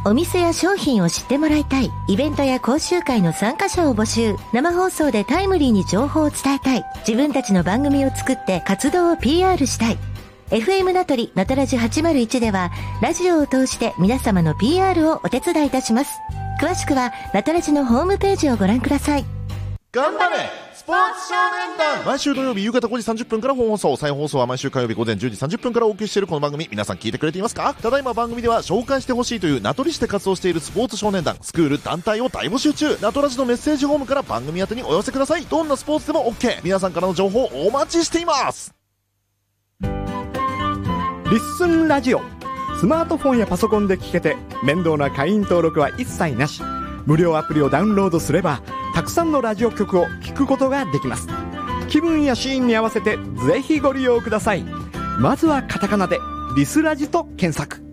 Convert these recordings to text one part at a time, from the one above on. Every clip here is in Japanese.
お店や商品を知ってもらいたい。イベントや講習会の参加者を募集。生放送でタイムリーに情報を伝えたい。自分たちの番組を作って活動を PR したい。FM ナトリナトラジ801ではラジオを通して皆様の PR をお手伝いいたします。詳しくはナトラジのホームページをご覧ください。 頑張れスポーツ少年団。毎週土曜日夕方5時30分から本放送、再放送は毎週火曜日午前10時30分からお送りしているこの番組、皆さん聞いてくれていますか？ただいま番組では紹介してほしいという名取市で活動しているスポーツ少年団、スクール、団体を大募集中。ナトラジのメッセージフォームから番組宛てにお寄せください。どんなスポーツでも OK。 皆さんからの情報お待ちしています。 リッスンラジオ、スマートフォンやパソコンで聞けて面倒な会員登録は一切なし。無料アプリをダウンロードすればたくさんのラジオ局を聞くことができます。気分やシーンに合わせてぜひご利用ください。まずはカタカナでリスラジと検索。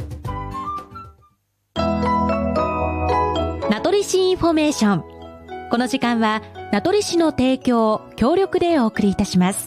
名取市インフォメーション。この時間は名取市の提供協力でお送りいたします。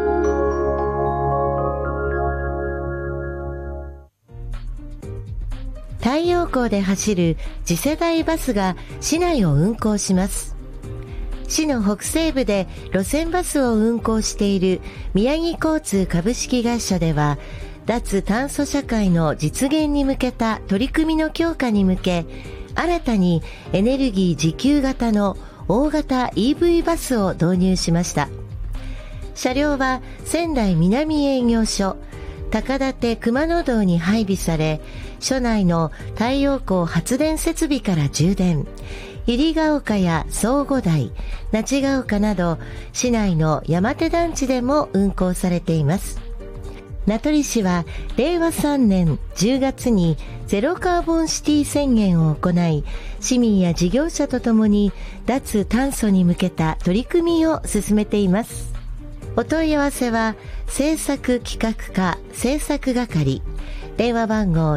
太陽光で走る次世代バスが市内を運行します。市の北西部で路線バスを運行している宮城交通株式会社では、脱炭素社会の実現に向けた取り組みの強化に向け、新たにエネルギー自給型の大型 EV バスを導入しました。車両は仙台南営業所高立熊野道に配備され、所内の太陽光発電設備から充電、入ヶ丘や相互台、那智ヶ丘など市内の山手団地でも運行されています。名取市は令和3年10月にゼロカーボンシティ宣言を行い、市民や事業者とともに脱炭素に向けた取り組みを進めています。お問い合わせは政策企画課政策係、電話番号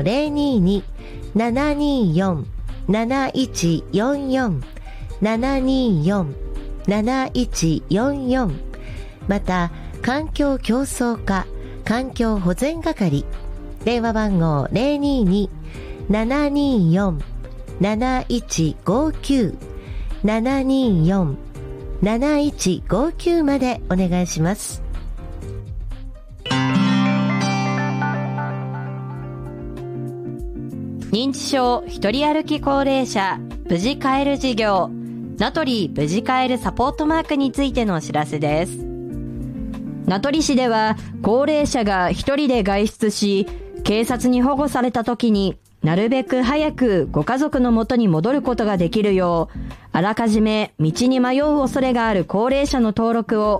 022-724-7144 724-7144、 また環境競争課環境保全係、電話番号 022-724-7159 724-7159 までお願いします。 認知症一人歩き高齢者無事帰る事業、名取無事帰るサポートマークについてのお知らせです。名取市では高齢者が一人で外出し、警察に保護された時になるべく早くご家族の元に戻ることができるよう、あらかじめ道に迷う恐れがある高齢者の登録を